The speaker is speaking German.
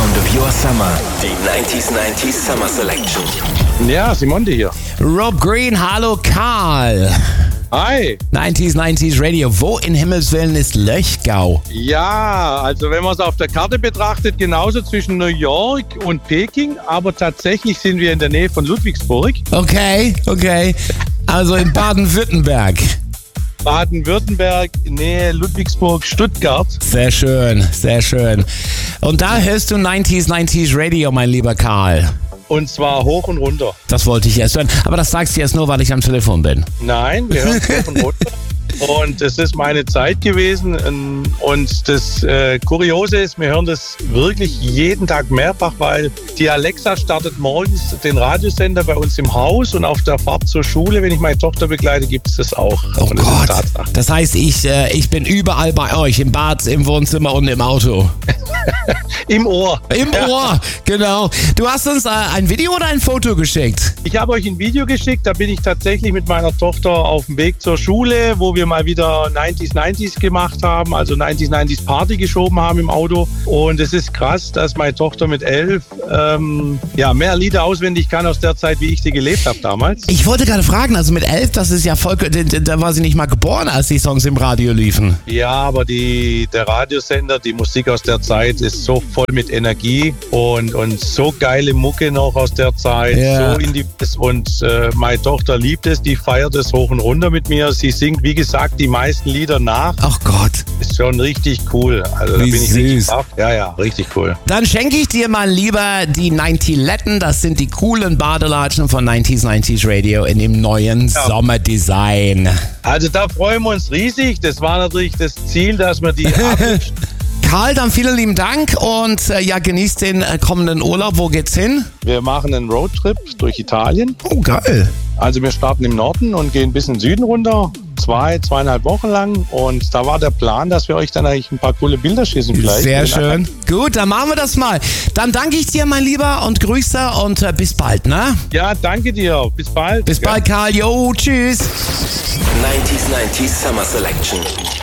sound of your summer. Die 90s Summer Selection. Ja, Simonde hier. Rob Green, hallo Karl. Hi. 90s Radio. Wo in Himmelswillen ist Löchgau? Ja, also wenn man es auf der Karte betrachtet, genauso zwischen New York und Peking, aber tatsächlich sind wir in der Nähe von Ludwigsburg. Okay. Also in Baden-Württemberg. Baden-Württemberg, Nähe Ludwigsburg, Stuttgart. Sehr schön. Und da hörst du 90s Radio, mein lieber Karl. Und zwar hoch und runter. Das wollte ich erst hören. Aber das sagst du jetzt nur, weil ich am Telefon bin. Nein, wir hören hoch und runter. Und es ist meine Zeit gewesen. Und das Kuriose ist, wir hören das wirklich jeden Tag mehrfach, weil die Alexa startet morgens den Radiosender bei uns im Haus und auf der Fahrt zur Schule, wenn ich meine Tochter begleite, gibt es das auch. Oh Gott, das heißt, ich bin überall bei euch, im Bad, im Wohnzimmer und im Auto. Im Ohr. Im Ohr, genau. Du hast uns ein Video oder ein Foto geschickt? Ich habe euch ein Video geschickt, da bin ich tatsächlich mit meiner Tochter auf dem Weg zur Schule, wo wir mal wieder 90s gemacht haben, also 90s Party geschoben haben im Auto. Und es ist krass, dass meine Tochter mit 11 mehr Lieder auswendig kann aus der Zeit, wie ich sie gelebt habe damals. Ich wollte gerade fragen, also mit 11, das ist ja voll, da war sie nicht mal geboren, als die Songs im Radio liefen. Ja, aber der Radiosender, die Musik aus der Zeit ist so voll mit Energie und so geile Mucke noch aus der Zeit, ja. So und meine Tochter liebt es, die feiert es hoch und runter mit mir. Sie singt, wie gesagt, die meisten Lieder nach. Ach Gott. Ist schon richtig cool. Also da Wie bin ich süß. richtig baff. Ja, richtig cool. Dann schenke ich dir mal lieber die 90letten, das sind die coolen Badelatschen von 90s Radio in dem neuen Sommerdesign. Also da freuen wir uns riesig. Das war natürlich das Ziel, dass wir die Karl, dann vielen lieben Dank und genießt den kommenden Urlaub. Wo geht's hin? Wir machen einen Roadtrip durch Italien. Oh, geil. Also wir starten im Norden und gehen bis in den Süden runter. 2,5 Wochen lang. Und da war der Plan, dass wir euch dann eigentlich ein paar coole Bilder schießen vielleicht. Sehr schön. Gut, dann machen wir das mal. Dann danke ich dir, mein Lieber, und Grüße und bis bald, ne? Ja, danke dir. Bis bald. Bis bald, Karl. Jo, tschüss. 90s Summer Selection.